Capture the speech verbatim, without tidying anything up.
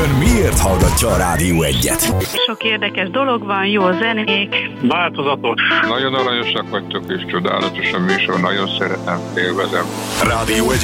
Ön miért hallgatja a Rádió egyet? Sok érdekes dolog van, jó zenék. Változatos. Nagyon aranyosak vagytok és csodálatos a műsor, nagyon szeretem, élvezem. Rádió egy